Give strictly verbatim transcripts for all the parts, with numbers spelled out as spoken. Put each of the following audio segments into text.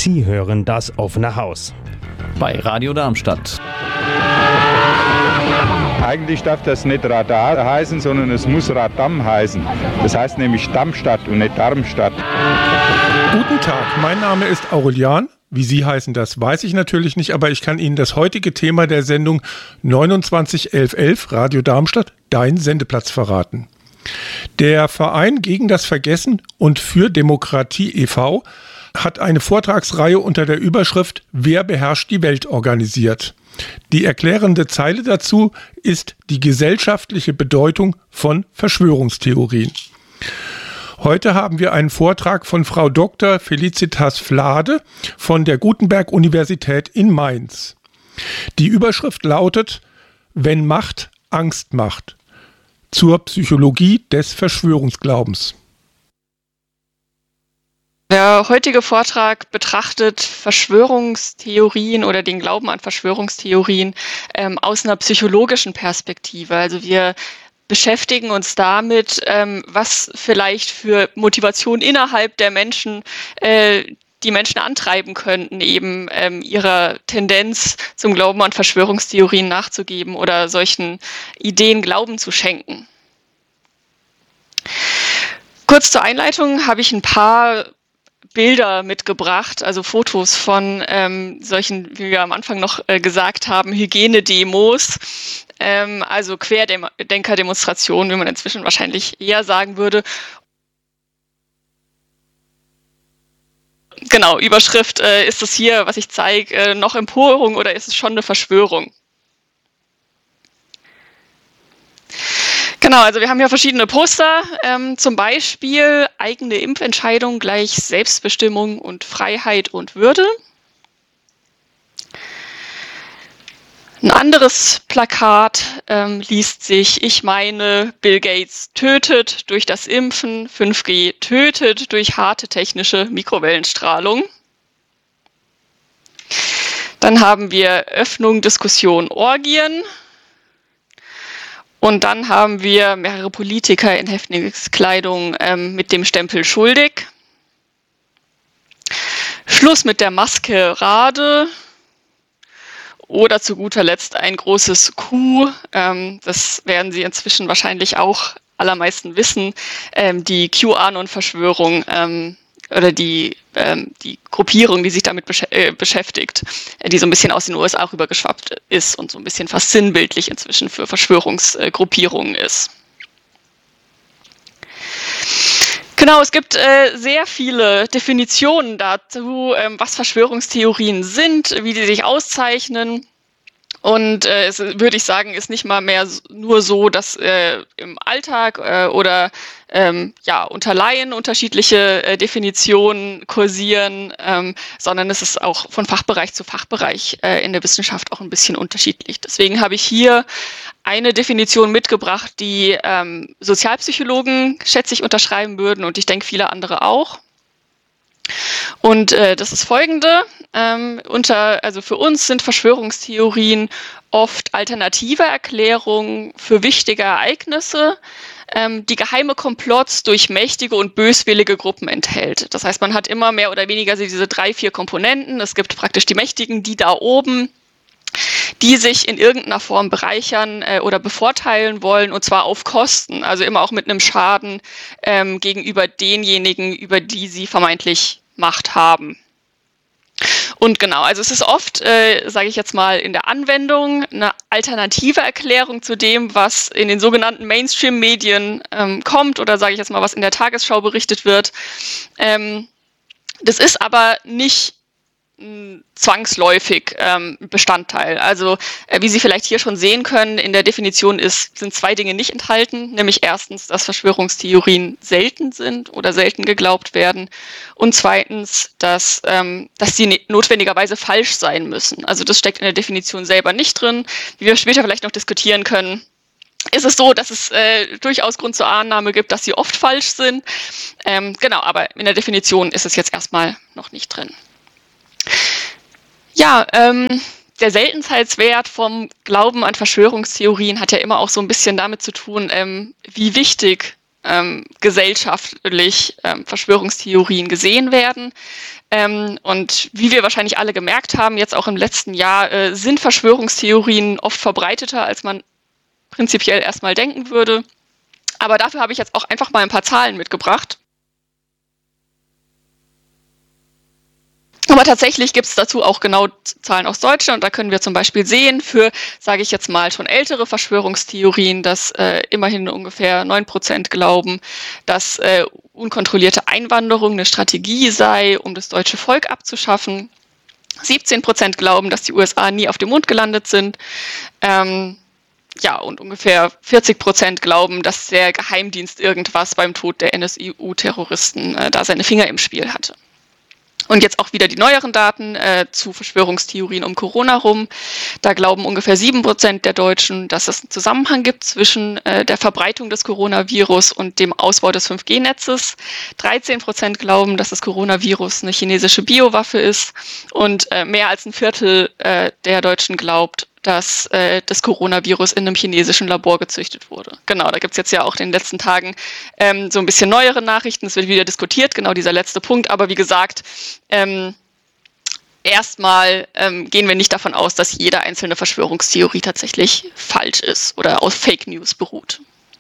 Sie hören das offene Haus bei Radio Darmstadt. Eigentlich darf das nicht Radar heißen, sondern es muss Radam heißen. Das heißt nämlich Darmstadt und nicht Darmstadt. Guten Tag, mein Name ist Aurelian. Wie Sie heißen, das weiß ich natürlich nicht, aber ich kann Ihnen das heutige Thema der Sendung neunundzwanzig elf elf Radio Darmstadt, dein Sendeplatz, verraten. Der Verein gegen das Vergessen und für Demokratie e V hat eine Vortragsreihe unter der Überschrift Wer beherrscht die Welt organisiert. Die erklärende Zeile dazu ist die gesellschaftliche Bedeutung von Verschwörungstheorien. Heute haben wir einen Vortrag von Frau Doktor Felicitas Flade von der Gutenberg-Universität in Mainz. Die Überschrift lautet: Wenn Macht Angst macht. Zur Psychologie des Verschwörungsglaubens. Der heutige Vortrag betrachtet Verschwörungstheorien oder den Glauben an Verschwörungstheorien ähm, aus einer psychologischen Perspektive. Also wir beschäftigen uns damit, ähm, was vielleicht für Motivation innerhalb der Menschen äh, die Menschen antreiben könnten, eben ähm, ihrer Tendenz zum Glauben an Verschwörungstheorien nachzugeben oder solchen Ideen Glauben zu schenken. Kurz zur Einleitung habe ich ein paar Bilder mitgebracht, also Fotos von ähm, solchen, wie wir am Anfang noch äh, gesagt haben, Hygienedemos, ähm, also Querdenker-Demonstrationen, wie man inzwischen wahrscheinlich eher sagen würde. Genau, Überschrift, äh, ist es hier, was ich zeige, äh, noch Empörung oder ist es schon eine Verschwörung? Genau, also wir haben hier verschiedene Poster, ähm, zum Beispiel eigene Impfentscheidung gleich Selbstbestimmung und Freiheit und Würde. Ein anderes Plakat ähm, liest sich: Ich meine, Bill Gates tötet durch das Impfen, fünf G tötet durch harte technische Mikrowellenstrahlung. Dann haben wir Öffnung, Diskussion, Orgien. Und dann haben wir mehrere Politiker in Häftlingskleidung ähm, mit dem Stempel schuldig. Schluss mit der Maskerade. Oder zu guter Letzt ein großes Q. Ähm, das werden Sie inzwischen wahrscheinlich auch allermeisten wissen. Ähm, die QAnon-Verschwörung ähm, oder die, ähm, die Gruppierung, die sich damit besch- äh, beschäftigt, äh, die so ein bisschen aus den U S A rübergeschwappt ist und so ein bisschen fast sinnbildlich inzwischen für Verschwörungsgruppierungen äh, ist. Genau, es gibt äh, sehr viele Definitionen dazu, ähm, was Verschwörungstheorien sind, wie sie sich auszeichnen. Und äh, es würde ich sagen, ist nicht mal mehr nur so, dass äh, im Alltag äh, oder ähm, ja unter Laien unterschiedliche äh, Definitionen kursieren, ähm, sondern es ist auch von Fachbereich zu Fachbereich äh, in der Wissenschaft auch ein bisschen unterschiedlich. Deswegen habe ich hier eine Definition mitgebracht, die ähm, Sozialpsychologen, schätze ich, unterschreiben würden und ich denke viele andere auch. Und äh, das ist folgende, ähm, unter, also für uns sind Verschwörungstheorien oft alternative Erklärungen für wichtige Ereignisse, ähm, die geheime Komplotts durch mächtige und böswillige Gruppen enthält. Das heißt, man hat immer mehr oder weniger diese drei, vier Komponenten. Es gibt praktisch die Mächtigen, die da oben, die sich in irgendeiner Form bereichern äh, oder bevorteilen wollen, und zwar auf Kosten, also immer auch mit einem Schaden ähm, gegenüber denjenigen, über die sie vermeintlich Macht haben. Und genau, also es ist oft, äh, sage ich jetzt mal, in der Anwendung eine alternative Erklärung zu dem, was in den sogenannten Mainstream-Medien ähm, kommt oder sage ich jetzt mal, was in der Tagesschau berichtet wird. Ähm, das ist aber nicht zwangsläufig ähm, Bestandteil. Also äh, wie Sie vielleicht hier schon sehen können, in der Definition ist, sind zwei Dinge nicht enthalten, nämlich erstens, dass Verschwörungstheorien selten sind oder selten geglaubt werden und zweitens, dass, ähm, dass sie ne- notwendigerweise falsch sein müssen. Also das steckt in der Definition selber nicht drin. Wie wir später vielleicht noch diskutieren können, ist es so, dass es äh, durchaus Grund zur Annahme gibt, dass sie oft falsch sind. Ähm, genau, aber in der Definition ist es jetzt erstmal noch nicht drin. Ja, ähm, der Seltenheitswert vom Glauben an Verschwörungstheorien hat ja immer auch so ein bisschen damit zu tun, ähm, wie wichtig ähm, gesellschaftlich ähm, Verschwörungstheorien gesehen werden. Ähm, und wie wir wahrscheinlich alle gemerkt haben, jetzt auch im letzten Jahr, äh, sind Verschwörungstheorien oft verbreiteter, als man prinzipiell erstmal denken würde. Aber dafür habe ich jetzt auch einfach mal ein paar Zahlen mitgebracht. Aber tatsächlich gibt es dazu auch genau Zahlen aus Deutschland. Und da können wir zum Beispiel sehen, für, sage ich jetzt mal, schon ältere Verschwörungstheorien, dass äh, immerhin ungefähr neun Prozent glauben, dass äh, unkontrollierte Einwanderung eine Strategie sei, um das deutsche Volk abzuschaffen. siebzehn Prozent glauben, dass die U S A nie auf dem Mond gelandet sind. Ähm, ja, und ungefähr vierzig Prozent glauben, dass der Geheimdienst irgendwas beim Tod der N S U-Terroristen äh, da seine Finger im Spiel hatte. Und jetzt auch wieder die neueren Daten äh, zu Verschwörungstheorien um Corona rum. Da glauben ungefähr sieben Prozent der Deutschen, dass es einen Zusammenhang gibt zwischen äh, der Verbreitung des Coronavirus und dem Ausbau des fünf G Netzes. dreizehn Prozent glauben, dass das Coronavirus eine chinesische Biowaffe ist. Und äh, mehr als ein Viertel äh, der Deutschen glaubt, dass äh, das Coronavirus in einem chinesischen Labor gezüchtet wurde. Genau, da gibt's jetzt ja auch in den letzten Tagen ähm, so ein bisschen neuere Nachrichten. Es wird wieder diskutiert, genau dieser letzte Punkt. Aber wie gesagt, ähm, erstmal ähm, gehen wir nicht davon aus, dass jede einzelne Verschwörungstheorie tatsächlich falsch ist oder aus Fake News beruht.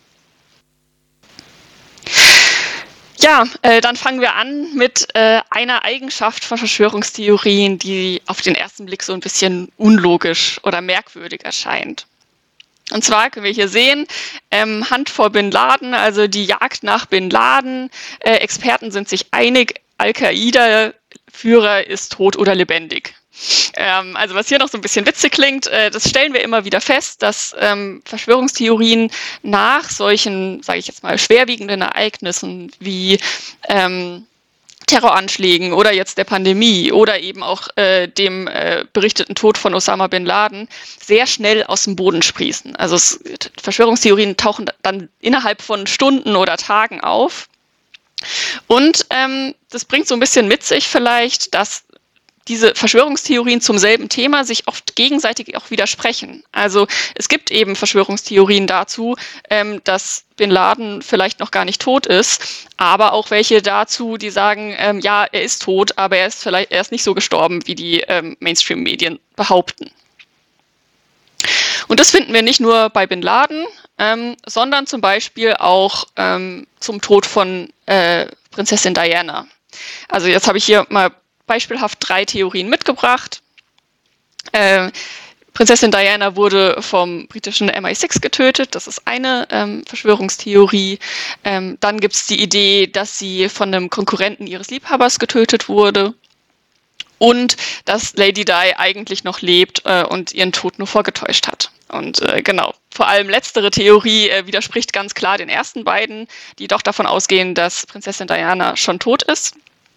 Ja, äh, dann fangen wir an mit äh, einer Eigenschaft von Verschwörungstheorien, die auf den ersten Blick so ein bisschen unlogisch oder merkwürdig erscheint. Und zwar können wir hier sehen, ähm, Hand vor Bin Laden, also die Jagd nach Bin Laden. Äh, Experten sind sich einig, Al-Qaida-Führer ist tot oder lebendig. Ähm, also was hier noch so ein bisschen witzig klingt, äh, das stellen wir immer wieder fest, dass ähm, Verschwörungstheorien nach solchen, sage ich jetzt mal, schwerwiegenden Ereignissen wie ähm, Terroranschlägen oder jetzt der Pandemie oder eben auch äh, dem äh, berichteten Tod von Osama Bin Laden sehr schnell aus dem Boden sprießen. Also es, Verschwörungstheorien tauchen dann innerhalb von Stunden oder Tagen auf. Und ähm, das bringt so ein bisschen mit sich vielleicht, dass diese Verschwörungstheorien zum selben Thema sich oft gegenseitig auch widersprechen. Also es gibt eben Verschwörungstheorien dazu, ähm, dass Bin Laden vielleicht noch gar nicht tot ist, aber auch welche dazu, die sagen, ähm, ja, er ist tot, aber er ist vielleicht er ist nicht so gestorben, wie die ähm, Mainstream-Medien behaupten. Und das finden wir nicht nur bei Bin Laden, ähm, sondern zum Beispiel auch ähm, zum Tod von äh, Prinzessin Diana. Also jetzt habe ich hier mal beispielhaft drei Theorien mitgebracht. Äh, Prinzessin Diana wurde vom britischen M I sechs getötet. Das ist eine ähm, Verschwörungstheorie. Ähm, dann gibt es die Idee, dass sie von einem Konkurrenten ihres Liebhabers getötet wurde. Und dass Lady Di eigentlich noch lebt äh, und ihren Tod nur vorgetäuscht hat. Und äh, genau, vor allem letztere Theorie äh, widerspricht ganz klar den ersten beiden, die doch davon ausgehen, dass Prinzessin Diana schon tot ist.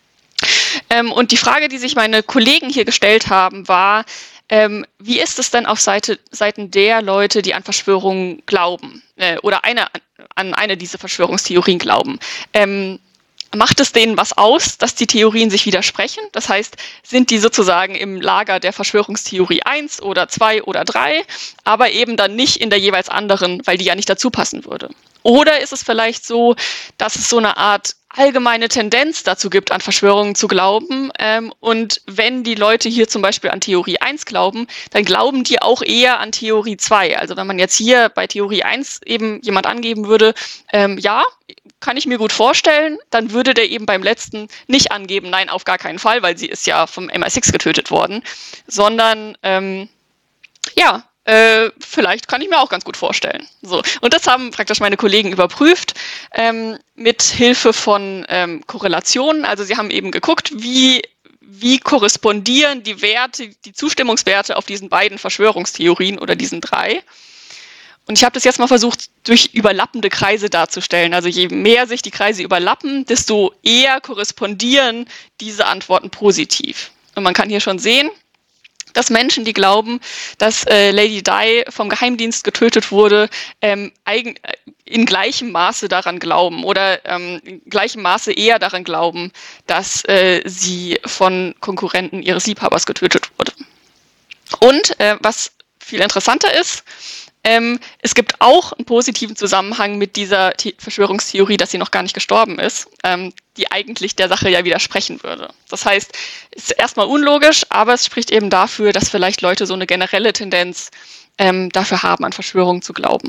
Ähm, und die Frage, die sich meine Kollegen hier gestellt haben, war, ähm, wie ist es denn auf Seite, Seiten der Leute, die an Verschwörungen glauben äh, oder eine, an eine dieser Verschwörungstheorien glauben? Ähm, macht es denen was aus, dass die Theorien sich widersprechen? Das heißt, sind die sozusagen im Lager der Verschwörungstheorie eins oder zwei oder drei, aber eben dann nicht in der jeweils anderen, weil die ja nicht dazu passen würde? Oder ist es vielleicht so, dass es so eine Art allgemeine Tendenz dazu gibt, an Verschwörungen zu glauben. Ähm, und wenn die Leute hier zum Beispiel an Theorie eins glauben, dann glauben die auch eher an Theorie zwei. Also wenn man jetzt hier bei Theorie eins eben jemand angeben würde, ähm, ja, kann ich mir gut vorstellen, dann würde der eben beim letzten nicht angeben, nein, auf gar keinen Fall, weil sie ist ja vom M I sechs getötet worden, sondern ähm, ja, Äh, vielleicht kann ich mir auch ganz gut vorstellen. So. Und das haben praktisch meine Kollegen überprüft ähm, mit Hilfe von ähm, Korrelationen. Also sie haben eben geguckt, wie, wie korrespondieren die Werte, die Zustimmungswerte auf diesen beiden Verschwörungstheorien oder diesen drei. Und ich habe das jetzt mal versucht, durch überlappende Kreise darzustellen. Also je mehr sich die Kreise überlappen, desto eher korrespondieren diese Antworten positiv. Und man kann hier schon sehen, dass Menschen, die glauben, dass äh, Lady Di vom Geheimdienst getötet wurde, ähm, eigen, äh, in gleichem Maße daran glauben oder ähm, in gleichem Maße eher daran glauben, dass äh, sie von Konkurrenten ihres Liebhabers getötet wurde. Und äh, was viel interessanter ist, Ähm, es gibt auch einen positiven Zusammenhang mit dieser The- Verschwörungstheorie, dass sie noch gar nicht gestorben ist, ähm, die eigentlich der Sache ja widersprechen würde. Das heißt, es ist erstmal unlogisch, aber es spricht eben dafür, dass vielleicht Leute so eine generelle Tendenz ähm, dafür haben, an Verschwörungen zu glauben.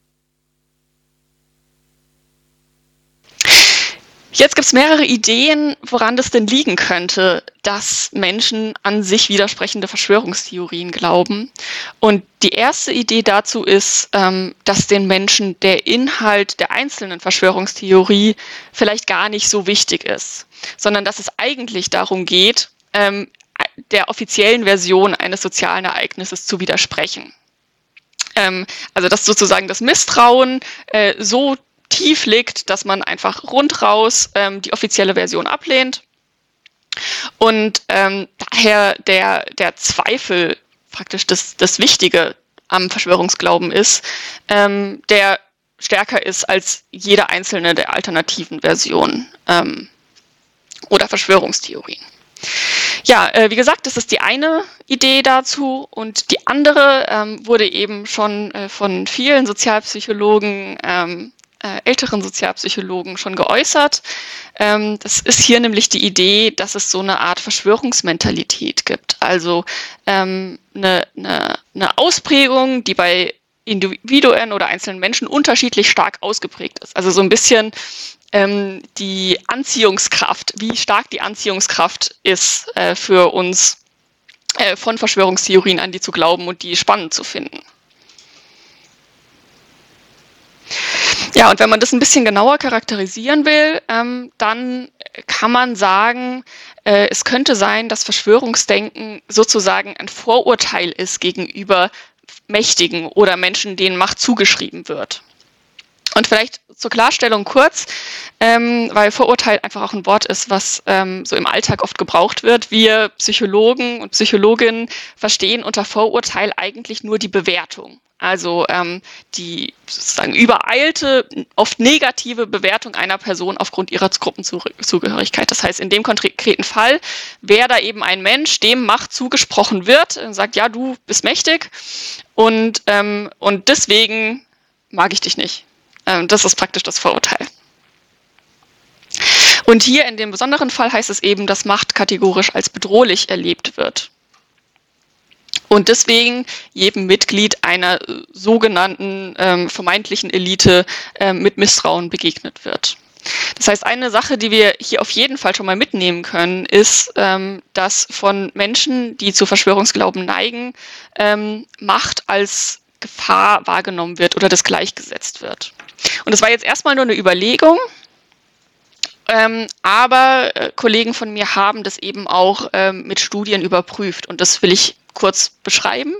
Jetzt gibt es mehrere Ideen, woran das denn liegen könnte, dass Menschen an sich widersprechende Verschwörungstheorien glauben. Und die erste Idee dazu ist, ähm, dass den Menschen der Inhalt der einzelnen Verschwörungstheorie vielleicht gar nicht so wichtig ist, sondern dass es eigentlich darum geht, ähm, der offiziellen Version eines sozialen Ereignisses zu widersprechen. Ähm, also dass sozusagen das Misstrauen äh, so tief liegt, dass man einfach rundraus ähm, die offizielle Version ablehnt und ähm, daher der, der Zweifel praktisch das, das Wichtige am Verschwörungsglauben ist, ähm, der stärker ist als jede einzelne der alternativen Versionen ähm, oder Verschwörungstheorien. Ja, äh, wie gesagt, das ist die eine Idee dazu und die andere ähm, wurde eben schon äh, von vielen Sozialpsychologen ähm, Äh, älteren Sozialpsychologen schon geäußert. Ähm, das ist hier nämlich die Idee, dass es so eine Art Verschwörungsmentalität gibt. Also ähm, eine, eine, eine Ausprägung, die bei Individuen oder einzelnen Menschen unterschiedlich stark ausgeprägt ist. Also so ein bisschen ähm, die Anziehungskraft, wie stark die Anziehungskraft ist äh, für uns äh, von Verschwörungstheorien an die zu glauben und die spannend zu finden. Ja, und wenn man das ein bisschen genauer charakterisieren will, ähm, dann kann man sagen, äh, es könnte sein, dass Verschwörungsdenken sozusagen ein Vorurteil ist gegenüber Mächtigen oder Menschen, denen Macht zugeschrieben wird. Und vielleicht zur Klarstellung kurz, ähm, weil Vorurteil einfach auch ein Wort ist, was ähm, so im Alltag oft gebraucht wird. Wir Psychologen und Psychologinnen verstehen unter Vorurteil eigentlich nur die Bewertung. Also ähm, die sozusagen übereilte, oft negative Bewertung einer Person aufgrund ihrer Gruppenzugehörigkeit. Das heißt, in dem konkreten Fall wäre da eben ein Mensch, dem Macht zugesprochen wird, sagt, ja, du bist mächtig und, ähm, und deswegen mag ich dich nicht. Ähm, das ist praktisch das Vorurteil. Und hier in dem besonderen Fall heißt es eben, dass Macht kategorisch als bedrohlich erlebt wird. Und deswegen jedem Mitglied einer sogenannten ähm, vermeintlichen Elite ähm, mit Misstrauen begegnet wird. Das heißt, eine Sache, die wir hier auf jeden Fall schon mal mitnehmen können, ist, ähm, dass von Menschen, die zu Verschwörungsglauben neigen, ähm, Macht als Gefahr wahrgenommen wird oder das gleichgesetzt wird. Und das war jetzt erstmal nur eine Überlegung. Ähm, aber äh, Kollegen von mir haben das eben auch ähm, mit Studien überprüft und das will ich kurz beschreiben.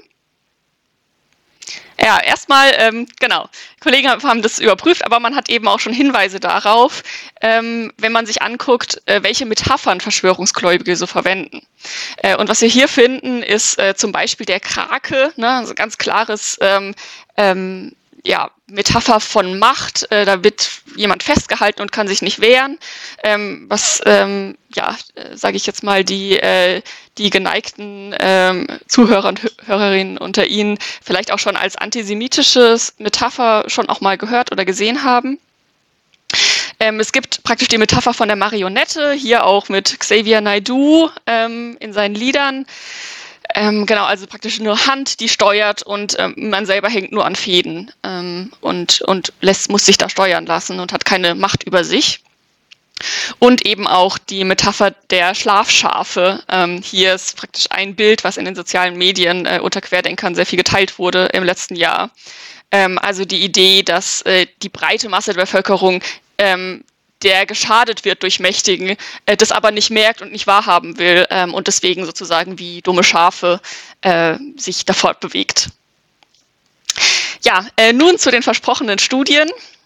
Ja, erstmal, ähm, genau, Kollegen haben das überprüft, aber man hat eben auch schon Hinweise darauf, ähm, wenn man sich anguckt, äh, welche Metaphern Verschwörungsgläubige so verwenden. Äh, und was wir hier finden, ist äh, zum Beispiel der Krake, ne, also ganz klares ähm, ähm, ja, Metapher von Macht, äh, da wird jemand festgehalten und kann sich nicht wehren, ähm, was, ähm, ja, äh, sage ich jetzt mal, die, äh, die geneigten ähm, Zuhörer und Hörerinnen unter Ihnen vielleicht auch schon als antisemitisches Metapher schon auch mal gehört oder gesehen haben. Ähm, es gibt praktisch die Metapher von der Marionette, hier auch mit Xavier Naidoo ähm, in seinen Liedern. Ähm, genau, also praktisch eine Hand, die steuert und ähm, man selber hängt nur an Fäden ähm, und, und lässt, muss sich da steuern lassen und hat keine Macht über sich. Und eben auch die Metapher der Schlafschafe. Ähm, hier ist praktisch ein Bild, was in den sozialen Medien äh, unter Querdenkern sehr viel geteilt wurde im letzten Jahr. Ähm, also die Idee, dass äh, die breite Masse der Bevölkerung ähm, der geschadet wird durch Mächtigen, äh, das aber nicht merkt und nicht wahrhaben will ähm, und deswegen sozusagen wie dumme Schafe äh, sich da fortbewegt. Ja, äh, nun zu den versprochenen Studien.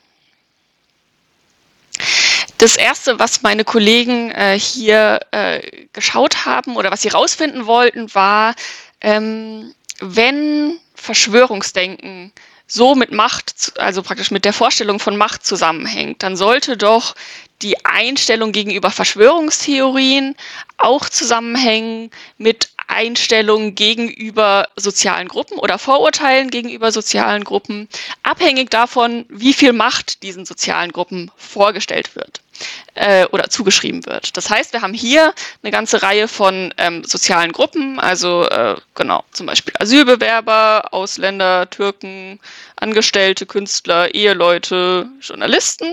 Das erste, was meine Kollegen äh, hier äh, geschaut haben oder was sie rausfinden wollten, war, ähm, wenn Verschwörungsdenken so mit Macht, also praktisch mit der Vorstellung von Macht zusammenhängt, dann sollte doch die Einstellung gegenüber Verschwörungstheorien auch zusammenhängen mit Einstellungen gegenüber sozialen Gruppen oder Vorurteilen gegenüber sozialen Gruppen, abhängig davon, wie viel Macht diesen sozialen Gruppen vorgestellt wird äh, oder zugeschrieben wird. Das heißt, wir haben hier eine ganze Reihe von ähm, sozialen Gruppen, also äh, genau, zum Beispiel Asylbewerber, Ausländer, Türken, Angestellte, Künstler, Eheleute, Journalisten.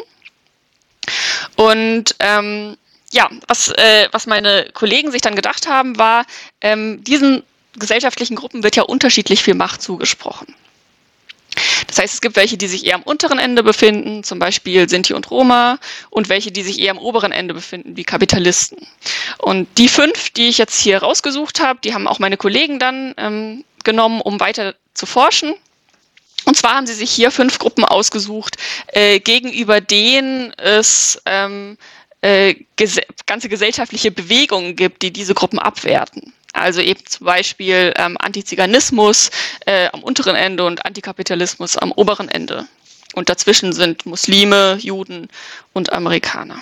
Und ähm, ja, was, äh, was meine Kollegen sich dann gedacht haben, war, ähm, diesen gesellschaftlichen Gruppen wird ja unterschiedlich viel Macht zugesprochen. Das heißt, es gibt welche, die sich eher am unteren Ende befinden, zum Beispiel Sinti und Roma, und welche, die sich eher am oberen Ende befinden, wie Kapitalisten. Und die fünf, die ich jetzt hier rausgesucht habe, die haben auch meine Kollegen dann ähm, genommen, um weiter zu forschen. Und zwar haben sie sich hier fünf Gruppen ausgesucht, äh, gegenüber denen es ähm, äh, ges- ganze gesellschaftliche Bewegungen gibt, die diese Gruppen abwerten. Also eben zum Beispiel ähm, Antiziganismus äh, am unteren Ende und Antikapitalismus am oberen Ende. Und dazwischen sind Muslime, Juden und Amerikaner.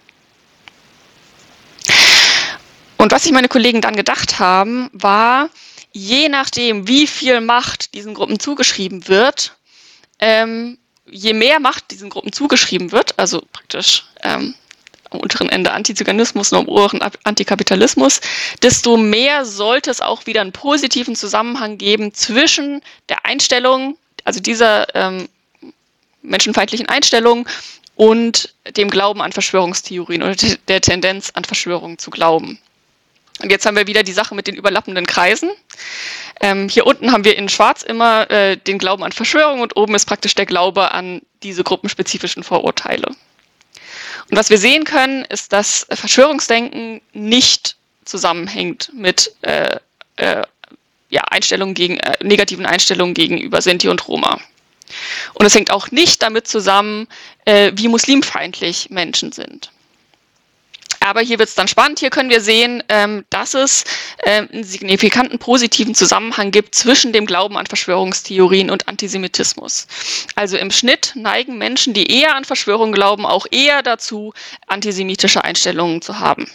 Und was sich meine Kollegen dann gedacht haben, war, je nachdem, wie viel Macht diesen Gruppen zugeschrieben wird, ähm, je mehr Macht diesen Gruppen zugeschrieben wird, also praktisch ähm, am unteren Ende Antiziganismus und am oberen Antikapitalismus, desto mehr sollte es auch wieder einen positiven Zusammenhang geben zwischen der Einstellung, also dieser ähm, menschenfeindlichen Einstellung und dem Glauben an Verschwörungstheorien oder der Tendenz an Verschwörungen zu glauben. Und jetzt haben wir wieder die Sache mit den überlappenden Kreisen. Ähm, hier unten haben wir in schwarz immer äh, den Glauben an Verschwörungen und oben ist praktisch der Glaube an diese gruppenspezifischen Vorurteile. Und was wir sehen können, ist, dass Verschwörungsdenken nicht zusammenhängt mit äh, äh, ja, Einstellungen gegen, äh, negativen Einstellungen gegenüber Sinti und Roma. Und es hängt auch nicht damit zusammen, äh, wie muslimfeindlich Menschen sind. Aber hier wird es dann spannend. Hier können wir sehen, ähm, dass es ähm, einen signifikanten positiven Zusammenhang gibt zwischen dem Glauben an Verschwörungstheorien und Antisemitismus. Also im Schnitt neigen Menschen, die eher an Verschwörungen glauben, auch eher dazu, antisemitische Einstellungen zu haben.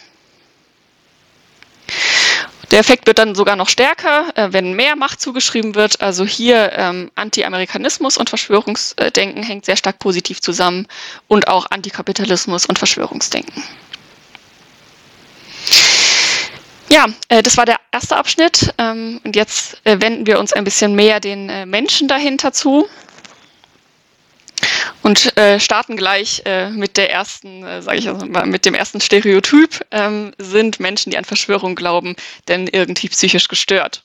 Der Effekt wird dann sogar noch stärker, äh, wenn mehr Macht zugeschrieben wird. Also hier ähm, Anti-Amerikanismus und Verschwörungsdenken hängt sehr stark positiv zusammen und auch Antikapitalismus und Verschwörungsdenken. Ja, äh, das war der erste Abschnitt ähm, und jetzt äh, wenden wir uns ein bisschen mehr den äh, Menschen dahinter zu und äh, starten gleich äh, mit der ersten, äh, sage ich also mal, mit dem ersten Stereotyp, ähm, sind Menschen, die an Verschwörung glauben, denn irgendwie psychisch gestört.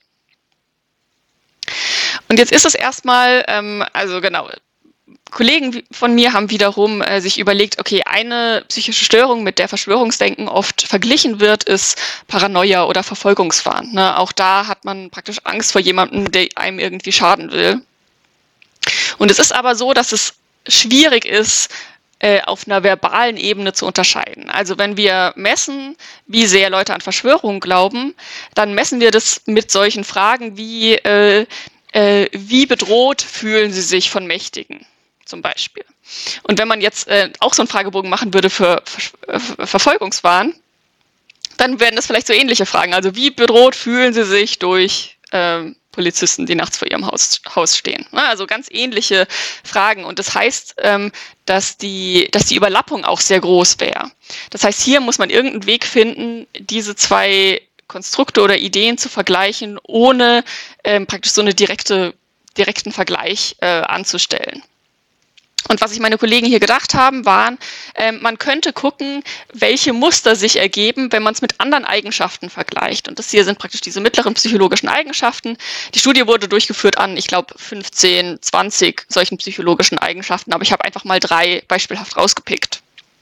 Und jetzt ist es erstmal, ähm, also genau, Kollegen von mir haben wiederum äh, sich überlegt, okay, eine psychische Störung, mit der Verschwörungsdenken oft verglichen wird, ist Paranoia oder Verfolgungswahn. Ne? Auch da hat man praktisch Angst vor jemandem, der einem irgendwie schaden will. Und es ist aber so, dass es schwierig ist, äh, auf einer verbalen Ebene zu unterscheiden. Also wenn wir messen, wie sehr Leute an Verschwörungen glauben, dann messen wir das mit solchen Fragen wie, äh, äh, wie bedroht fühlen sie sich von Mächtigen? Zum Beispiel. Und wenn man jetzt äh, auch so einen Fragebogen machen würde für Ver- Ver- Verfolgungswahn, dann wären das vielleicht so ähnliche Fragen. Also wie bedroht fühlen Sie sich durch äh, Polizisten, die nachts vor Ihrem Haus, Haus stehen? Na, also ganz ähnliche Fragen. Und das heißt, ähm, dass, die, dass die Überlappung auch sehr groß wäre. Das heißt, hier muss man irgendeinen Weg finden, diese zwei Konstrukte oder Ideen zu vergleichen, ohne ähm, praktisch so einen direkte, direkten Vergleich äh, anzustellen. Und was sich meine Kollegen hier gedacht haben, waren, äh, man könnte gucken, welche Muster sich ergeben, wenn man es mit anderen Eigenschaften vergleicht. Und das hier sind praktisch diese mittleren psychologischen Eigenschaften. Die Studie wurde durchgeführt an, ich glaube, fünfzehn, zwanzig solchen psychologischen Eigenschaften, aber ich habe einfach mal drei beispielhaft rausgepickt.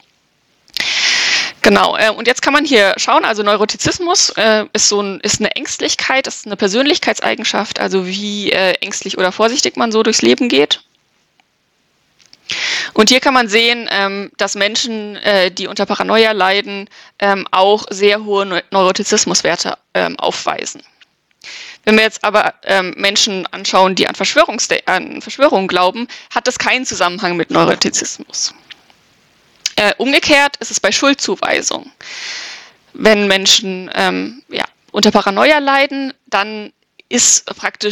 Genau, äh, und jetzt kann man hier schauen, also Neurotizismus äh, ist so ein, ist eine Ängstlichkeit, ist eine Persönlichkeitseigenschaft, also wie äh, ängstlich oder vorsichtig man so durchs Leben geht. Und hier kann man sehen, ähm, dass Menschen, äh, die unter Paranoia leiden, ähm, auch sehr hohe Neu- Neurotizismuswerte ähm, aufweisen. Wenn wir jetzt aber ähm, Menschen anschauen, die an, Verschwörungsde- an Verschwörungen glauben, hat das keinen Zusammenhang mit Neurotizismus. Äh, umgekehrt ist es bei Schuldzuweisung. Wenn Menschen ähm, ja, unter Paranoia leiden, dann ist praktisch